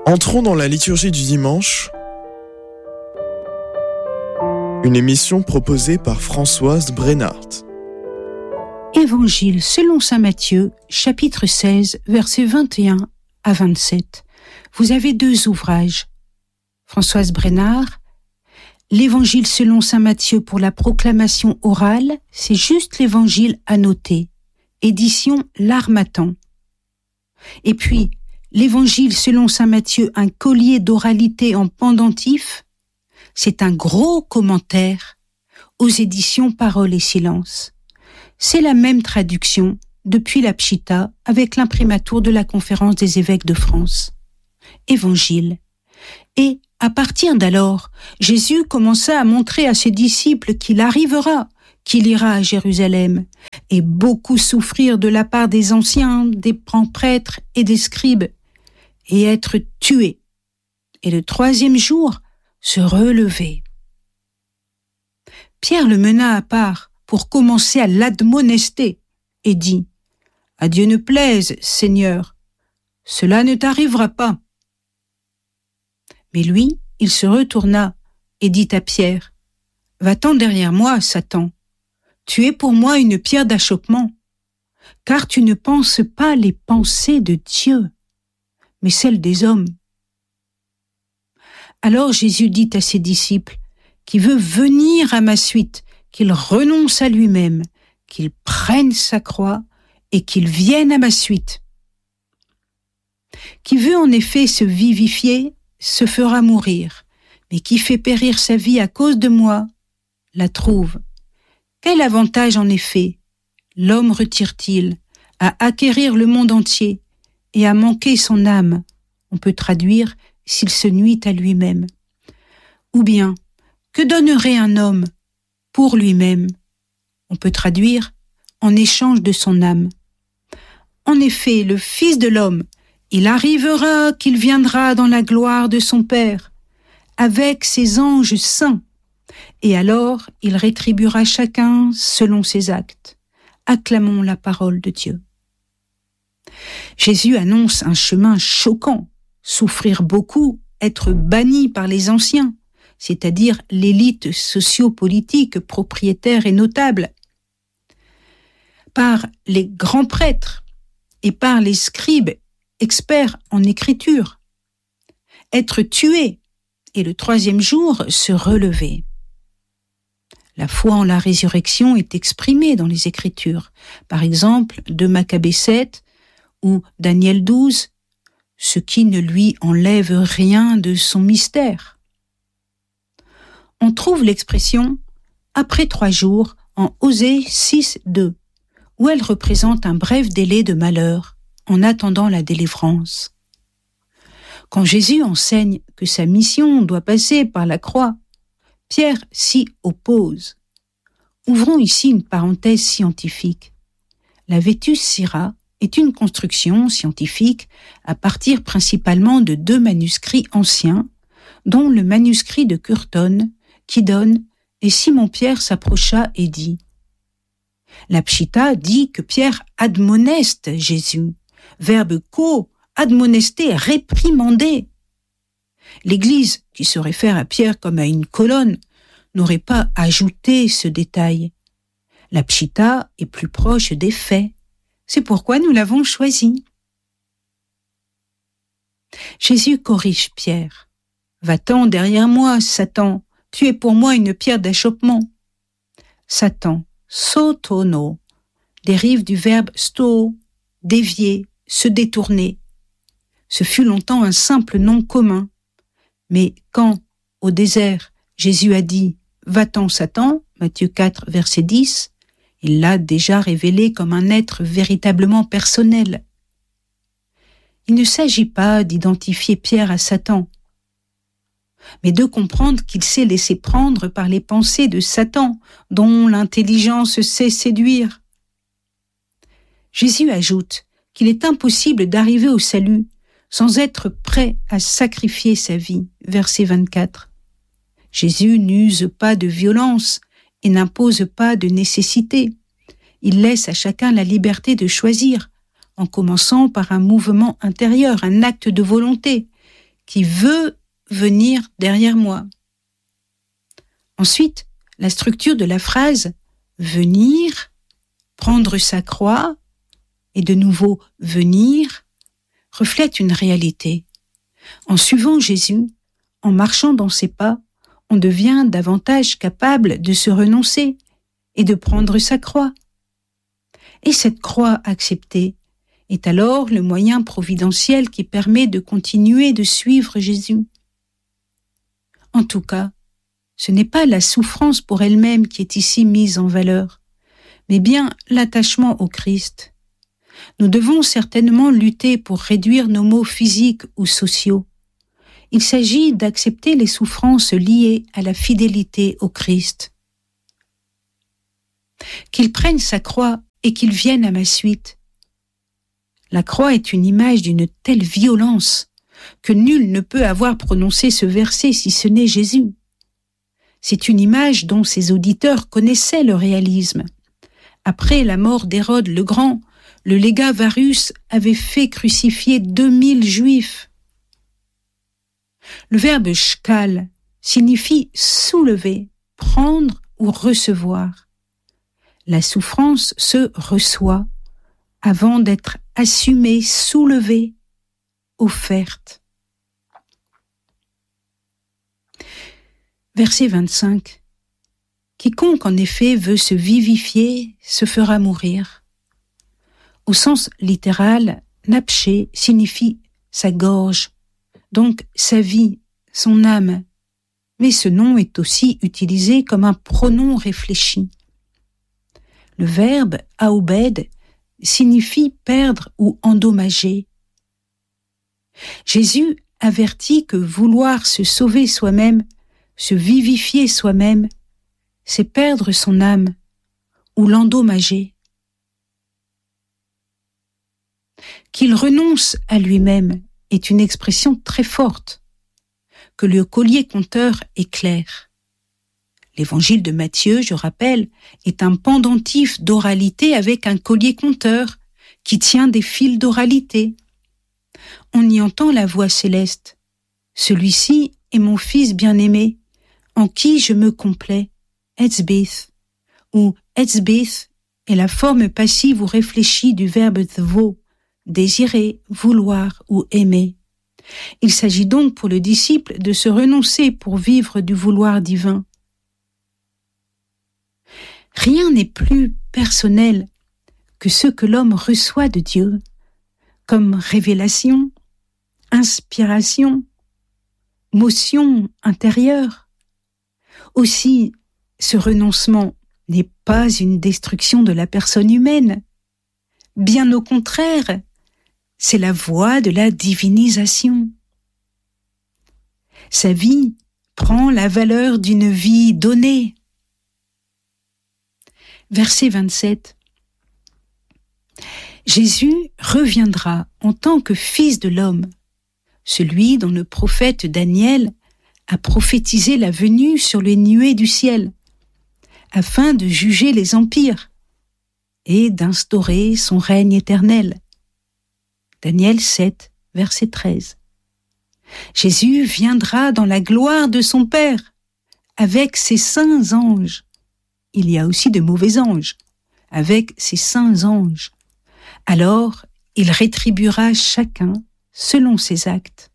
Entrons dans la liturgie du dimanche, une émission proposée par Françoise Brennart. Évangile selon saint Matthieu, chapitre 16, versets 21 à 27. Vous avez deux ouvrages. Françoise Brennart, l'Évangile selon saint Matthieu pour la proclamation orale, c'est juste l'Évangile annoté. Édition L'Harmattan. Et puis, l'Évangile selon saint Matthieu, un collier d'oralité en pendentif, c'est un gros commentaire aux éditions Parole et Silence. C'est la même traduction depuis la Pshita avec l'imprimatur de la Conférence des évêques de France. Évangile. Et à partir d'alors, Jésus commença à montrer à ses disciples qu'il arrivera, qu'il ira à Jérusalem, et beaucoup souffrir de la part des anciens, des grands prêtres et des scribes, et être tué, et le troisième jour se relever. Pierre le mena à part pour commencer à l'admonester, et dit « À Dieu ne plaise, Seigneur, cela ne t'arrivera pas. » Mais lui, il se retourna et dit à Pierre « Va-t'en derrière moi, Satan. Tu es pour moi une pierre d'achoppement, car tu ne penses pas les pensées de Dieu, mais celles des hommes. » Alors Jésus dit à ses disciples « Qui veut venir à ma suite, qu'il renonce à lui-même, qu'il prenne sa croix et qu'il vienne à ma suite. Qui veut en effet se vivifier, se fera mourir, mais qui fait périr sa vie à cause de moi, la trouve. Quel avantage en effet l'homme retire-t-il à acquérir le monde entier et à manquer son âme ?» On peut traduire « s'il se nuit à lui-même ». Ou bien « que donnerait un homme pour lui-même ?» On peut traduire « en échange de son âme ». En effet, le Fils de l'homme, il arrivera qu'il viendra dans la gloire de son Père, avec ses anges saints, et alors il rétribuera chacun selon ses actes. Acclamons la parole de Dieu. Jésus annonce un chemin choquant, souffrir beaucoup, être banni par les anciens, c'est-à-dire l'élite socio-politique, propriétaire et notable, par les grands prêtres et par les scribes, experts en écriture, être tué et le troisième jour se relever. La foi en la résurrection est exprimée dans les Écritures, par exemple de Maccabée 7 ou Daniel 12, ce qui ne lui enlève rien de son mystère. On trouve l'expression « après 3 jours » en Osée 6:2, où elle représente un bref délai de malheur en attendant la délivrance. Quand Jésus enseigne que sa mission doit passer par la croix, Pierre s'y oppose. Ouvrons ici une parenthèse scientifique. La Vetus Syra est une construction scientifique à partir principalement de 2 manuscrits anciens, dont le manuscrit de Curton, qui donne « Et Simon-Pierre s'approcha et dit ». La Pshita dit que Pierre admoneste Jésus, verbe ko, admonester, réprimander. L'Église, qui se réfère à Pierre comme à une colonne, n'aurait pas ajouté ce détail. La Pshita est plus proche des faits. C'est pourquoi nous l'avons choisi. Jésus corrige Pierre. « Va-t'en derrière moi, Satan, tu es pour moi une pierre d'achoppement. » Satan, sotono, dérive du verbe sto, dévier, se détourner. Ce fut longtemps un simple nom commun. Mais quand, au désert, Jésus a dit « Va-t'en, Satan » Matthieu 4, verset 10, il l'a déjà révélé comme un être véritablement personnel. Il ne s'agit pas d'identifier Pierre à Satan, mais de comprendre qu'il s'est laissé prendre par les pensées de Satan, dont l'intelligence sait séduire. Jésus ajoute qu'il est impossible d'arriver au salut sans être prêt à sacrifier sa vie. Verset 24. Jésus n'use pas de violence et n'impose pas de nécessité. Il laisse à chacun la liberté de choisir, en commençant par un mouvement intérieur, un acte de volonté, qui veut venir derrière moi. Ensuite, la structure de la phrase « venir », prendre sa croix et de nouveau « venir » reflète une réalité. En suivant Jésus, en marchant dans ses pas, on devient davantage capable de se renoncer et de prendre sa croix. Et cette croix acceptée est alors le moyen providentiel qui permet de continuer de suivre Jésus. En tout cas, ce n'est pas la souffrance pour elle-même qui est ici mise en valeur, mais bien l'attachement au Christ. Nous devons certainement lutter pour réduire nos maux physiques ou sociaux. Il s'agit d'accepter les souffrances liées à la fidélité au Christ. Qu'il prenne sa croix et qu'il vienne à ma suite. La croix est une image d'une telle violence que nul ne peut avoir prononcé ce verset si ce n'est Jésus. C'est une image dont ses auditeurs connaissaient le réalisme. Après la mort d'Hérode le Grand, le légat Varus avait fait crucifier 2000 Juifs. Le verbe shkal signifie soulever, prendre ou recevoir. La souffrance se reçoit avant d'être assumée, soulevée, offerte. Verset 25. Quiconque en effet veut se vivifier se fera mourir. Au sens littéral, napché signifie sa gorge, donc sa vie, son âme. Mais ce nom est aussi utilisé comme un pronom réfléchi. Le verbe aobed signifie perdre ou endommager. Jésus avertit que vouloir se sauver soi-même, se vivifier soi-même, c'est perdre son âme ou l'endommager. Qu'il renonce à lui-même est une expression très forte, que le collier conteur est clair. L'évangile de Matthieu, je rappelle, est un pendentif d'oralité avec un collier conteur qui tient des fils d'oralité. On y entend la voix céleste. Celui-ci est mon fils bien-aimé, en qui je me complais, etzbeth, ou etzbeth est la forme passive ou réfléchie du verbe tvo, désirer, vouloir ou aimer. Il s'agit donc pour le disciple de se renoncer pour vivre du vouloir divin. Rien n'est plus personnel que ce que l'homme reçoit de Dieu, comme révélation, inspiration, motion intérieure. Aussi, ce renoncement n'est pas une destruction de la personne humaine. Bien au contraire, c'est la voie de la divinisation. Sa vie prend la valeur d'une vie donnée. Verset 27. Jésus reviendra en tant que Fils de l'homme, celui dont le prophète Daniel a prophétisé la venue sur les nuées du ciel, afin de juger les empires et d'instaurer son règne éternel. Daniel 7, verset 13. Jésus viendra dans la gloire de son Père, avec ses saints anges. Il y a aussi de mauvais anges, avec ses saints anges. Alors, il rétribuera chacun selon ses actes.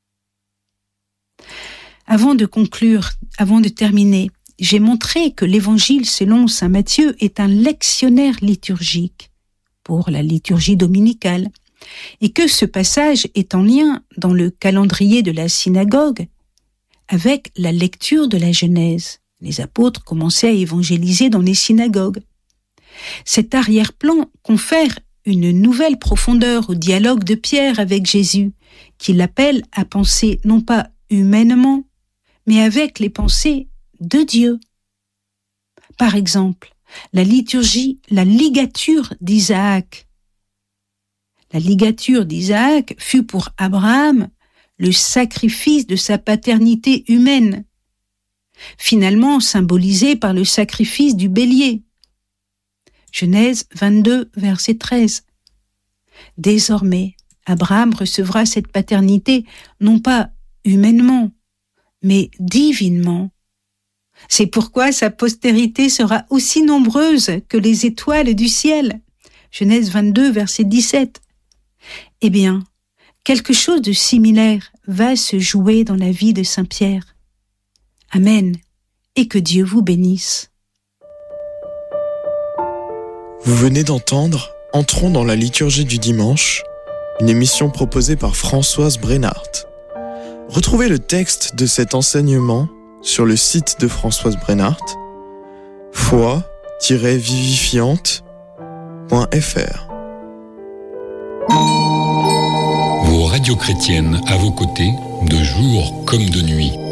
Avant de terminer, j'ai montré que l'évangile selon saint Matthieu est un lectionnaire liturgique pour la liturgie dominicale et que ce passage est en lien dans le calendrier de la synagogue avec la lecture de la Genèse. Les apôtres commençaient à évangéliser dans les synagogues. Cet arrière-plan confère une nouvelle profondeur au dialogue de Pierre avec Jésus, qui l'appelle à penser non pas humainement, mais avec les pensées de Dieu. Par exemple, la ligature d'Isaac. La ligature d'Isaac fut pour Abraham le sacrifice de sa paternité humaine, finalement symbolisé par le sacrifice du bélier. Genèse 22, verset 13. Désormais, Abraham recevra cette paternité non pas humainement, mais divinement. C'est pourquoi sa postérité sera aussi nombreuse que les étoiles du ciel. Genèse 22, verset 17. Eh bien, quelque chose de similaire va se jouer dans la vie de Saint Pierre. Amen, et que Dieu vous bénisse. Vous venez d'entendre Entrons dans la liturgie du dimanche, une émission proposée par Françoise Brennart. Retrouvez le texte de cet enseignement sur le site de Françoise Brennart, foi-vivifiante.fr. Vos radios chrétiennes à vos côtés, de jour comme de nuit.